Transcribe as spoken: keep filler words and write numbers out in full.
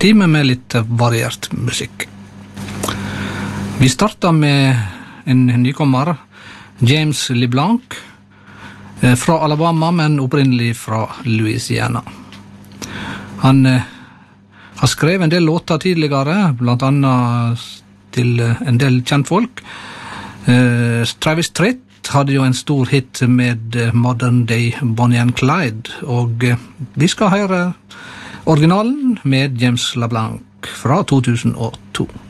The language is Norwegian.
time med litt variert musikk. Vi starter med en nykommer, James LeBlanc, fra Alabama, men opprinnelig fra Louisiana. Han eh, har skrevet en del låter tidligere, blant annet til en del kjentfolk. Eh, Travis Tritt hadde jo en stor hit med Modern Day Bonnie and Clyde, og eh, vi skal høre originalen med James LeBlanc fra to tusen og to.